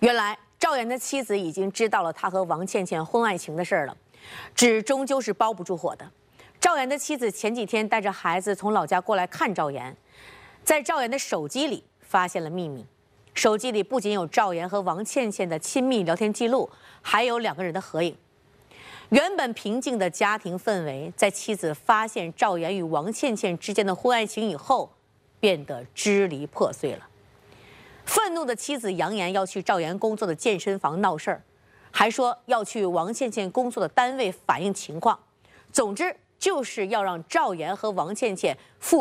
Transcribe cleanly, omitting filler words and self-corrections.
原来赵岩的妻子已经知道了他和王倩倩婚外情的事儿了，纸终究是包不住火的。赵岩的妻子前几天带着孩子从老家过来看赵岩，在赵岩的手机里发现了秘密。手机里不仅有赵岩和王倩倩的亲密聊天记录，还有两个人的合影。原本平静的家庭氛围，在妻子发现赵岩与王倩倩之间的婚外情以后，变得支离破碎了。愤怒的妻子扬言要去赵岩工作的健身房闹事儿，还说要去王倩倩工作的单位反映情况。总之，就是要让赵岩和王倩倩负